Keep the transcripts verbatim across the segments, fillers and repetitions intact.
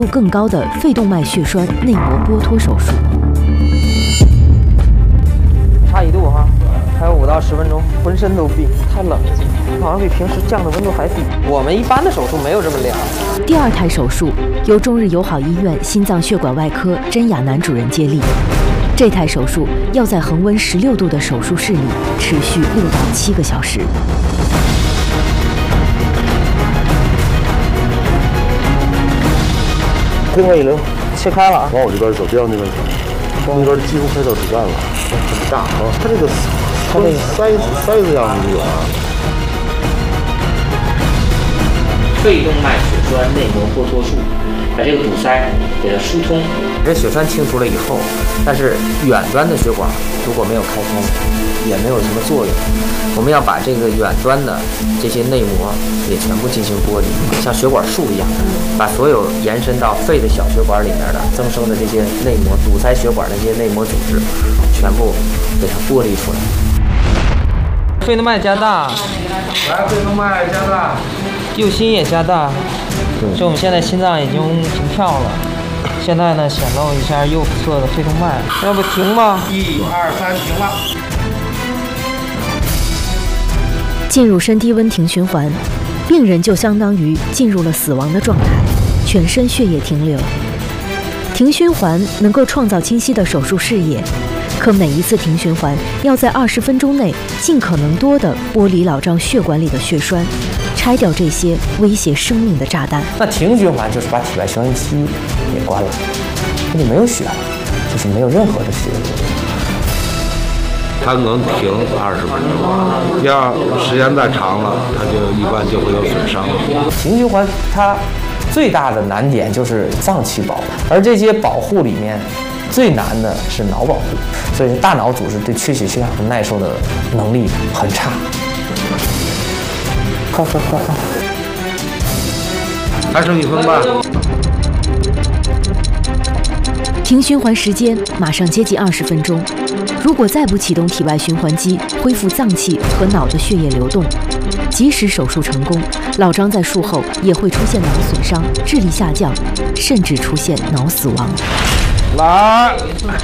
度更高的肺动脉血栓内膜剥脱手术。 差一度哈，还有五到十分钟，浑身都冰，太冷，好像比平时降的温度还低。我们一般的手术没有这么凉。 第二台手术由中日友好医院心脏血管外科甄亚楠主任接力。这台手术要在恒温十六度的手术室里持续六到七个小时。 另外一轮切开了啊， 往我这边走，别往那边走，那边几乎快到主干了，很大啊。它这个它那个塞子塞子样子有啊。 肺动脉血栓内膜剥脱术，把这个堵塞给它疏通。这血栓清除了以后，但是远端的血管如果没有开通，也没有什么作用。我们要把这个远端的这些内膜也全部进行剥离，像血管束一样，把所有延伸到肺的小血管里面的增生的这些内膜、堵塞血管的这些内膜组织，全部给它剥离出来。 肺动脉加大， 来，肺动脉加大。 右心也加大，所以我们现在心脏已经平跳了。现在呢，显露一下右侧的肺动脉，要不停吧？ 一二三，停了。 进入深低温停循环，病人就相当于进入了死亡的状态，全身血液停留。停循环能够创造清晰的手术视野，可每一次停循环要在二十分钟内尽可能多地剥离老张血管里的血栓。拆掉这些威胁生命的炸弹。 那停循环就是把体外循环机给关了，那就没有血了，就是没有任何的血流。 它能停二十分钟，要时间再长了，它就一般就会有损伤。 停循环它最大的难点就是脏器保护，而这些保护里面最难的是脑保护，所以大脑组织对缺血缺氧的耐受的能力很差。快快快快！ 还剩一分半。 停循环时间马上接近二十分钟，如果再不启动体外循环机，恢复脏器和脑的血液流动，即使手术成功，老张在术后也会出现脑损伤、智力下降，甚至出现脑死亡。 来，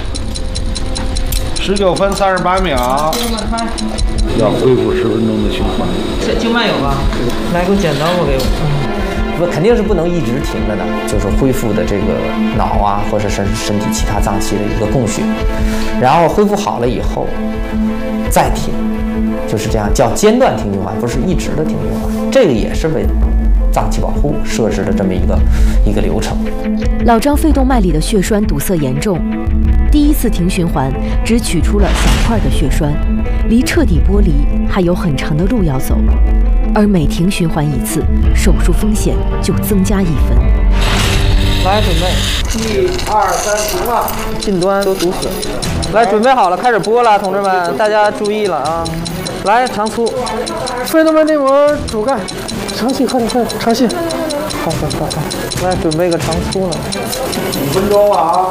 十九分三十八秒。要恢复十分钟的循环。 这静脉有吧？来，给我剪刀，我给我。 不，肯定是不能一直停着的，就是恢复的这个脑啊，或者是身体其他脏器的一个供血，然后恢复好了以后再停，就是这样，叫间断停循环，不是一直的停循环。这个也是为脏器保护设置的这么一个一个流程。 老张肺动脉里的血栓堵塞严重。第一次停循环只取出了小块的血栓，离彻底剥离还有很长的路要走，而每停循环一次，手术风险就增加一分。 来，准备，一二三，停了，近端都堵死。来，准备好了，开始剥了，同志们，大家注意了啊！来，长粗，肺动脉内膜主干，长细，快点，快点，长细，快快快快，来，准备个长粗了， 五分钟啊！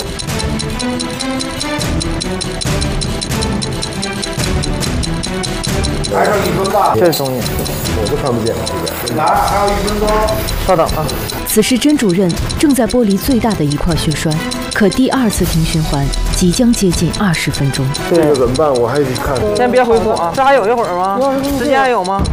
还剩一分半， 这是中医， 我都看不见。来，还有一分钟， 稍等啊。 此时甄主任正在剥离最大的一块血栓，可第二次停循环即将接近二十分钟。 这个怎么办？我还得看。 先别恢复啊，这还有一会儿吗？时间还有吗？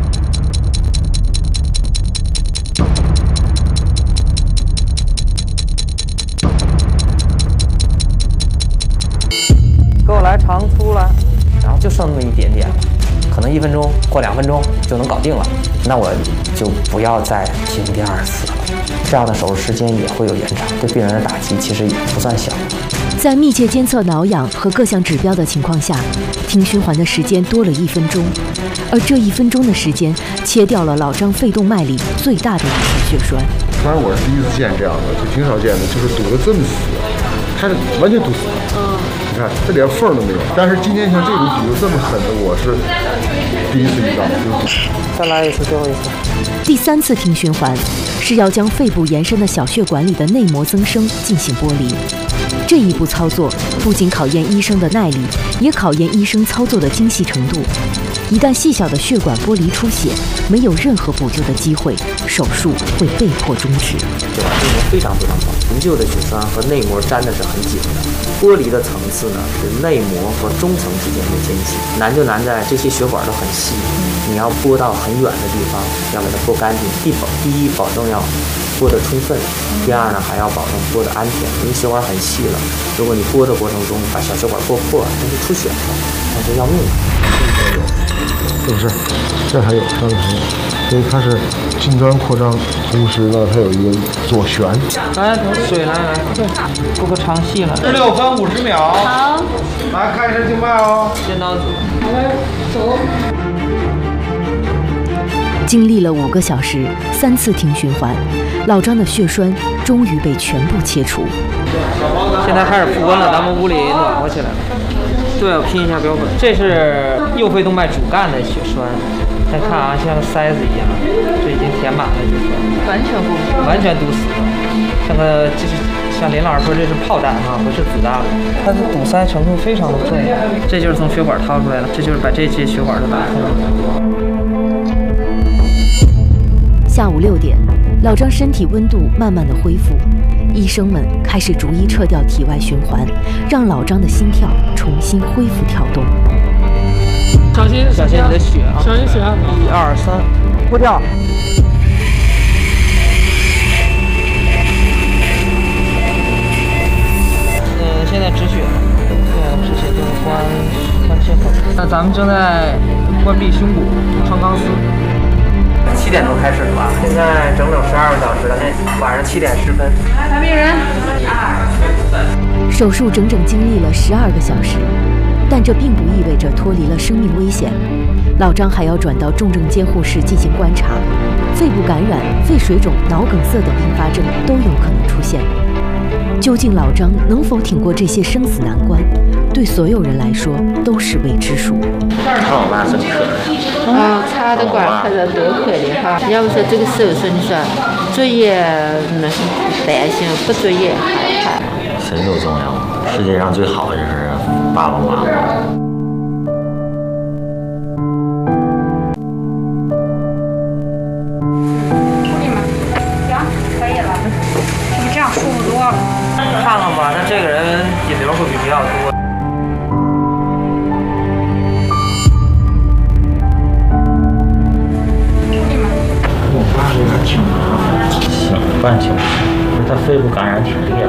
给我来长粗来， 然后就剩那么一点点了，可能一分钟或两分钟就能搞定了，那我就不要再停第二次了。这样的手术时间也会有延长，对病人的打击其实也不算小。 在密切监测脑氧和各项指标的情况下，停循环的时间多了一分钟，而这一分钟的时间切掉了老张肺动脉里最大的一块血栓。 反正我是第一次见这样的，就挺少见的，就是堵得这么死，它是完全堵死了。嗯，你看这连缝都没有。但是今天像这种堵得这么狠的，我是第一次遇到。 再来一次，最后一次。 第三次停循环是要将肺部延伸的小血管里的内膜增生进行剥离。这一步操作不仅考验医生的耐力，也考验医生操作的精细程度。 一旦细小的血管剥离出血，没有任何补救的机会，手术会被迫终止。 血管内膜非常非常薄，陈旧的血栓和内膜粘的是很紧的，剥离的层次呢是内膜和中层之间的间隙，难就难在这些血管都很细，你要拨到很远的地方，要把它拨干净。第保第一保证要拨得充分，第二呢还要保证拨得安全，因为血管很细了，如果你拨的过程中把小血管拨破，那就出血了，那就要命了。 是不是？这还有，上面还有，因为它是近端扩张，同时呢它有一个左旋。 来，水来来，拨个肠细了。十六分五十秒。 好， 来开始静脉哦。 尖刀子。 好嘞，走。 经历了五个小时，三次停循环，老张的血栓终于被全部切除。 现在开始复温了，咱们屋里暖和起来了。对，我拼一下标本。这是右肺动脉主干的血栓，再看啊，像个塞子一样，这已经填满了血栓， 完全不完全堵死了。像个这是像林老师说，这是炮弹啊，不是子弹了。它的堵塞程度非常的重，这就是从血管掏出来了，这就是把这些血管都打通了。 下午六点，老张身体温度慢慢的恢复，医生们开始逐一撤掉体外循环，让老张的心跳重新恢复跳动。 小心，小心你的血啊！小心血！一二三，呼掉。嗯，现在止血了，对，止血就是关关切口。那咱们正在关闭胸骨穿钢丝。七点钟开始的吧，现在整整十二个小时了，那晚上七点十分。 来，病人。 手术整整经历了十二个小时，但这并不意味着脱离了生命危险。老张还要转到重症监护室进行观察，肺部感染、肺水肿、脑梗塞等并发症都有可能出现。究竟老张能否挺过这些生死难关，对所有人来说都是未知数。 看我妈真可怜。 啊，插的管看着多可怜哈！要不说这个手术，你说作业那是担心，不作业害怕。 谁都重要，世界上最好的就是爸爸妈妈。 看看吧，他这个人引流会比较多。 我爸这个挺麻烦，醒半小时，他肺部感染挺厉害。